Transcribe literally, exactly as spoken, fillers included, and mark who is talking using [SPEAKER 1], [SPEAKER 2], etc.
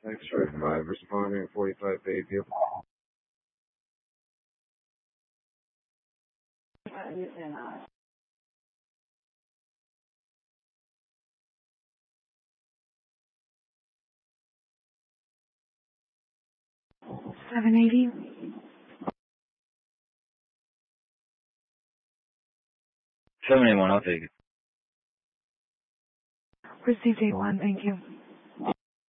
[SPEAKER 1] X-ray five responding, forty-five Bayview.
[SPEAKER 2] seven eighty.
[SPEAKER 3] seven eighty-one, I'll take it.
[SPEAKER 2] Received eight one, thank you.